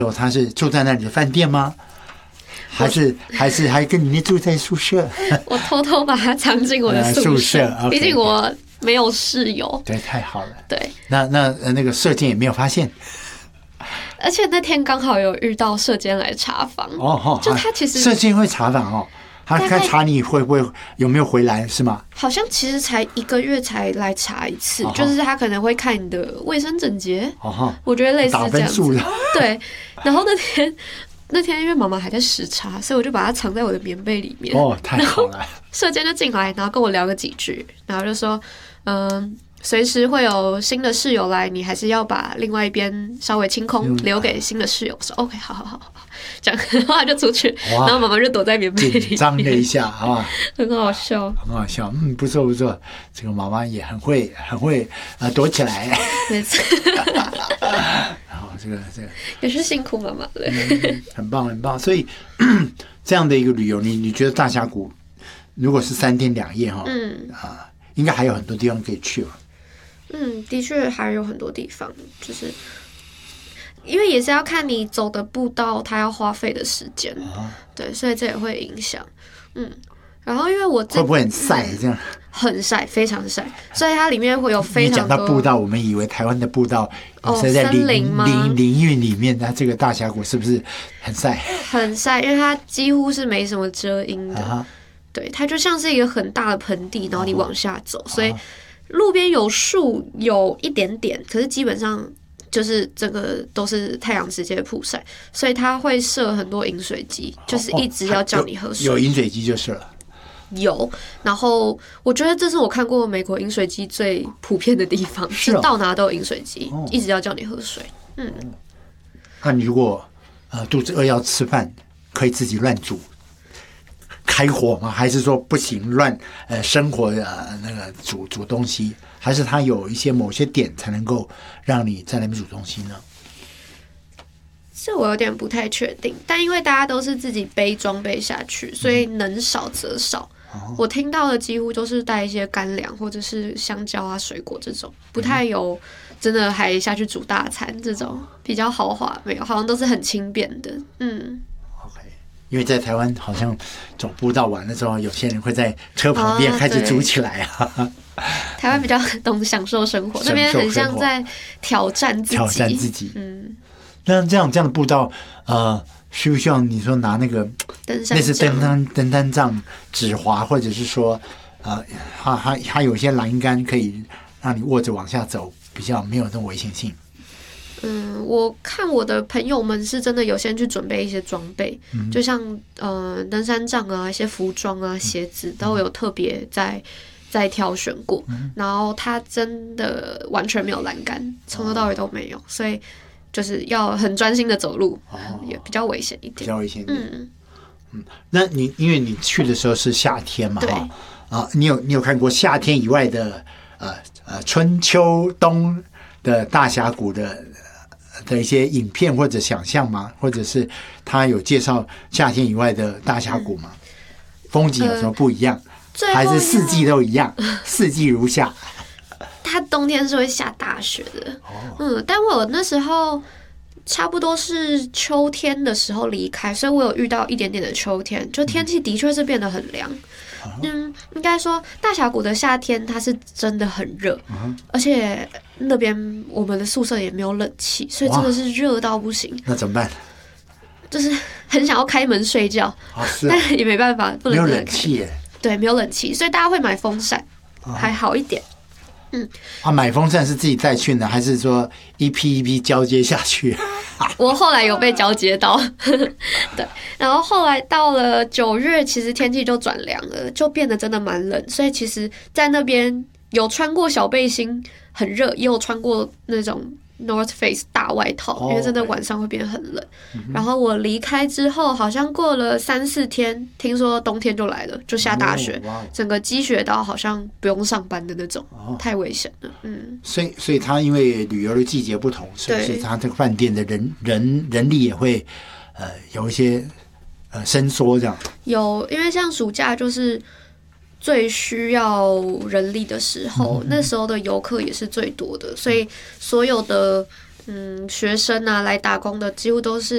他是住在那里的饭店吗？还跟你住在宿舍？ 我偷偷把它藏进我的宿舍，毕竟我没有室友。 对，太好了。 对， 那个舍监也没有发现。 而且那天刚好有遇到舍监来查房。就他其实舍监会查房哦。他查你会不会有没有回来是吗？ 好像其实才1个月才来查一次，就是他可能会看你的卫生整洁。我觉得类似这样子。对，然后那天因为妈妈还在时差，所以我就把它藏在我的棉被里面。 太好了！ 舍监就进来，然后跟我聊了几句，然后就说，随时会有新的室友来，你还是要把另外一边稍微清空，留给新的室友。我说 OK， 好，这样，然后他就出去，然后妈妈就躲在棉被里面， 紧张了一下啊， 很好笑， 不错，这个妈妈也很会躲起来， 没错。 然后这个也是辛苦妈妈了， 很棒。所以这样的一个旅游，你觉得大峡谷如果是3天2夜应该还有很多地方可以去吧？ 的确还有很多地方，就是因为也是要看你走的步道，它要花费的时间，对，所以这也会影响。然后因为我会不会很晒？这样很晒，非常晒，所以它里面会有非常多。 你讲到步道，我们以为台湾的步道是在林荫里面，那这个大峡谷是不是很晒？很晒，因为它几乎是没什么遮阴的。对，它就像是一个很大的盆地，然后你往下走，所以路边有树有一点点，可是基本上就是整个都是太阳直接曝晒，所以它会设很多饮水机，就是一直要叫你喝水。 有饮水机就是了。 有，然后我觉得这是我看过美国饮水机最普遍的地方，是到哪都有饮水机，一直要叫你喝水。 那你如果肚子饿要吃饭，可以自己乱煮？开火吗？还是说不行乱生火那个煮东西？还是它有一些某些点才能够让你在那边煮东西呢？ 这我有点不太确定，但因为大家都是自己背装备下去，所以能少则少。我听到的几乎都是带一些干粮或者是香蕉啊、水果这种，不太有真的还下去煮大餐这种比较豪华，没有，好像都是很轻便的。 因为在台湾好像走步道完了之后，有些人会在车旁边开始煮起来台湾比较懂享受生活，那边很像在挑战自己。 那这样的步道，需不需要你说拿那个类似登山杖指滑，或者是说它有些栏杆可以让你握着往下走，比较没有那种危险性？ 我看我的朋友们是真的有先去准备一些装备，就像登山杖啊、一些服装啊、鞋子都有特别在挑选过，然后它真的完全没有栏杆，从头到尾都没有，所以就是要很专心的走路，也比较危险一点。 比较危险一点。那因为你去的时候是夏天嘛，你有看过夏天以外的春秋冬的大峡谷的一些影片或者想象吗？或者是他有介绍夏天以外的大峡谷吗？风景有什么不一样？还是四季都一样？四季如夏？ 它冬天是会下大雪的，但我那时候差不多是秋天的时候离开，所以我有遇到一点点的秋天，就天气的确是变得很凉。应该说大峡谷的夏天它是真的很热，而且那边我们的宿舍也没有冷气，所以真的是热到不行。 那怎么办？ 就是很想要开门睡觉，但也没办法，不能没有冷气耶。 对，没有冷气，所以大家会买风扇，还好一点。 买风扇是自己带去呢，还是说一批一批交接下去？ 我后来有被交接到，对，然后后来到了9月，其实天气就转凉了，就变得真的蛮冷，所以其实在那边有穿过小背心，很热，也有穿过那种North Face 大外套，因为真的晚上会变得很冷。然后我离开之后，好像过了3-4天，听说冬天就来了，就下大雪，整个积雪到好像不用上班的那种，太危险了。 所以它因为旅游的季节不同，是不是它这个饭店的人力也会有一些伸缩这样？有， 因为像暑假就是最需要人力的时候，那时候的游客也是最多的，所以所有的学生啊来打工的几乎都是